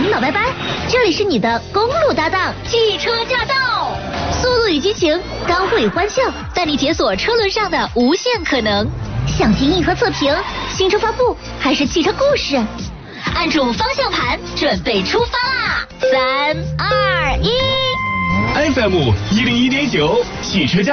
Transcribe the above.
老拜拜，这里是你的公路搭档汽车驾到，速度与激情，干货与欢笑，带你解锁车轮上的无限可能。想听硬核测评、新车发布还是汽车故事？按住方向盘，准备出发啦！3、2、1。 FM 101.9，汽车驾